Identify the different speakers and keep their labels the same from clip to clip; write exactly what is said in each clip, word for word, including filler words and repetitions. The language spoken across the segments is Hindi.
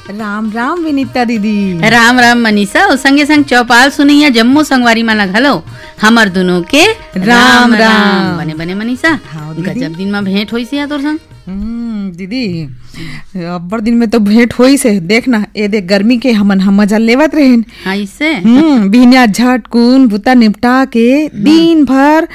Speaker 1: राम राम विनीता दीदी।
Speaker 2: राम राम मनीषा। और संगे संग चौपाल सुनैया जम्मू संगवारी माला घलो हमर दोनों के
Speaker 1: राम राम।
Speaker 2: बने बने मनीषा,
Speaker 1: हाँ दीदी।
Speaker 2: गजब दिन में भेंट होई से तोर संग।
Speaker 1: हम्म दीदी, अब्बर दिन में तो भेंट होई से। देखना ए देख गर्मी के हमन हम मजा लेवत रहेन।
Speaker 2: हाँ इससे
Speaker 1: हम्म बिना झटकुन बुता निपटा के दिन भर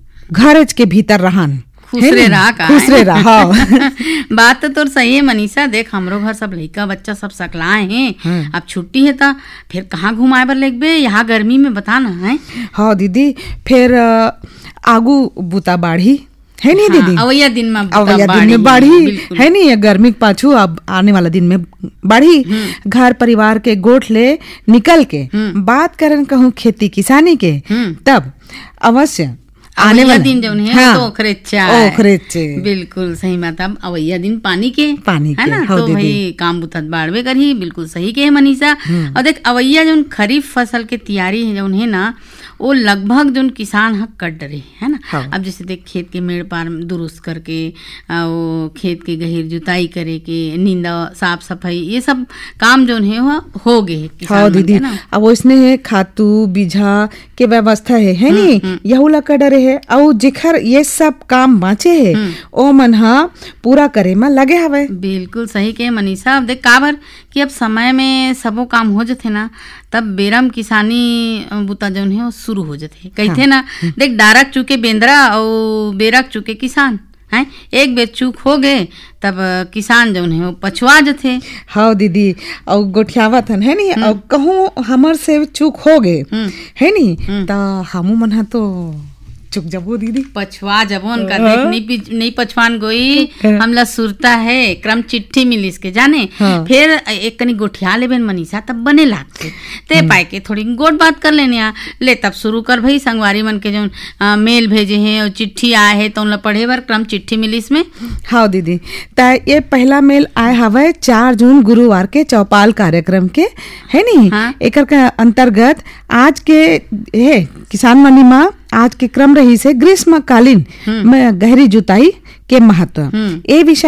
Speaker 1: घरज के भीतर रहन।
Speaker 2: खुसरे रहा का
Speaker 1: खुसरे रहा।
Speaker 2: बात तो तोर सही है मनीषा। देख हमरो घर सब लइका बच्चा सब सकलाए हैं। अब छुट्टी है ता फिर कहाँ घुमाए बर लेगबे यहाँ गर्मी में बता ना है।
Speaker 1: हाँ दीदी, फिर अ, आगू बुता बाढ़ी है नहीं दीदी।
Speaker 2: हाँ, अवैया दिन में
Speaker 1: अवैया दिन में बाढ़ी है नहीं, गर्मी के पाछू अब आने वाला दिन में बाढ़ी। घर परिवार के गोठ ले निकल के बात करन कहूँ खेती किसानी के, तब अवश्य आने वाला
Speaker 2: दिन जौन है
Speaker 1: हाँ,
Speaker 2: तो ओखरे चाय
Speaker 1: ओखरे चे।
Speaker 2: बिल्कुल सही बात। अब अवैया दिन पानी के
Speaker 1: पानी
Speaker 2: है
Speaker 1: के,
Speaker 2: ना,
Speaker 1: हाँ
Speaker 2: तो
Speaker 1: दीदी।
Speaker 2: भाई काम बुतत बाढ़वे करही। बिल्कुल सही के है मनीषा। और देख अवैया जौन खरीफ फसल के तैयारी है जौन है ना, वो लगभग जौन किसान ह कट डरे है ना।
Speaker 1: हाँ।
Speaker 2: अब जैसे देख खेत के मेड़ पार दुरुस्त करके आ, वो खेत के गहिर जुताई करे के, नींदा साफ सफाई, ये सब काम जौन है वो हो गए किसान
Speaker 1: हाँ
Speaker 2: मन के
Speaker 1: दीदी।
Speaker 2: ना।
Speaker 1: अब उसने है खातू बीजा के व्यवस्था है है नहीं, यहू ला कर डरे है। और जेखर ये सब काम बाँचे है ओ मन हा पूरा करे में लगे हवे।
Speaker 2: बिल्कुल सही के मनीषा। अब देख काबर कि अब समय में सबो काम हो जाते ना, तब बेरम किसानी बुता जौन है वो शुरू हो जाते कहते ना। देख डारक चुके बेंदरा और बेरक चुके किसान हैं। एक बेर चूक हो गए तब किसान जौन है वो पछुआ जाते।
Speaker 1: हाँ दीदी, और गोठियावत हन है नहीं। और कहूँ हमर से चूक हो गए है नहीं, ता हमू मन हा तो चुक जबो दीदी।
Speaker 2: पछुआ जबोन का देख नहीं पिच- नहीं पछवान गोई हमला सुरता है क्रम चिट्ठी मिलिस के जाने।
Speaker 1: हाँ।
Speaker 2: फिर एक कनी गोठिया ले बेन मनीषा तब बने लागते ते पाए के थोड़ी गोट बात कर लेने आ ले तब शुरू कर भाई। संगवारी मन के जो आ, मेल भेजे हैं और चिट्ठी आए है तो उनला पढ़े बर क्रम चिट्ठी मिलिस में।
Speaker 1: हाँ दीदी, ता ये पहला मेल आए हवे चार जून गुरुवार के चौपाल कार्यक्रम के है नहीं।
Speaker 2: हाँ।
Speaker 1: एकर का अंतर्गत आज के है किसान मनी माँ आज के क्रम रही से ग्रीष्मकालीन में गहरी जुताई के महत्व, ए विषय